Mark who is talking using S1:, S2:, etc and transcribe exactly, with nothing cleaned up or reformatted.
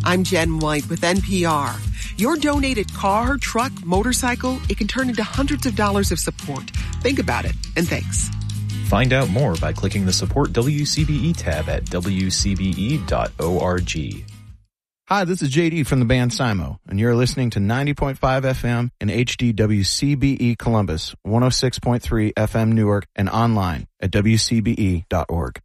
S1: I'm Jen White with N P R. Your donated car, truck, motorcycle, it can turn into hundreds of dollars of support. Think about it, and thanks.
S2: Find out more by clicking the Support W C B E tab at w c b e dot org.
S3: Hi, this is J D from the band Simo, and you're listening to ninety point five F M and H D W C B E Columbus, one oh six point three F M Newark, and online at w c b e dot org.